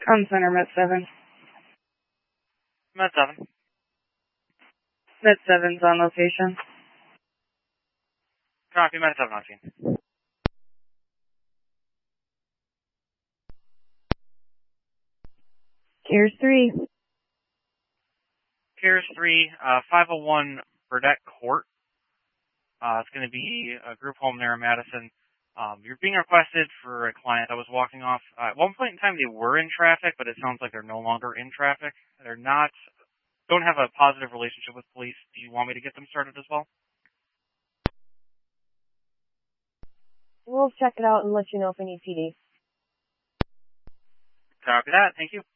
On center, Met 7. Met 7. Met 7's on location. Copy, Met 7 on scene. Here's 3. Here's 3, 501 Burdette Court. It's going to be a group home there in Madison. You're being requested for a client that was walking off. At one point in time, they were in traffic, but it sounds like they're no longer in traffic. They're not, don't have a positive relationship with police. Do you want me to get them started as well? We'll check it out and let you know if we need PD. Copy that. Thank you.